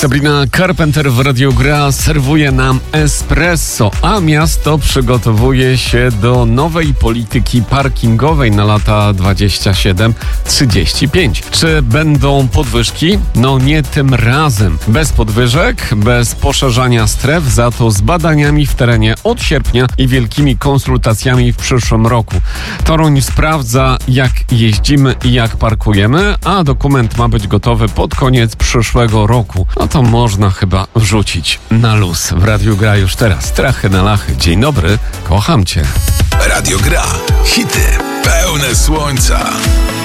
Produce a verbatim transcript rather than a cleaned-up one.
Sabrina Carpenter w Radiu Gra serwuje nam espresso, a miasto przygotowuje się do nowej polityki parkingowej na lata dwadzieścia siedem trzydzieści pięć. Czy będą podwyżki? No nie tym razem. Bez podwyżek, bez poszerzania stref, za to z badaniami w terenie od sierpnia i wielkimi konsultacjami w przyszłym roku. Toruń sprawdza, jak jeździmy i jak parkujemy, a dokument ma być gotowy pod koniec przyszłego roku. No to można chyba wrzucić na luz. W Radiu Gra już teraz Trachy na lachy. Dzień dobry, kocham cię. Radio Gra. Hity pełne słońca.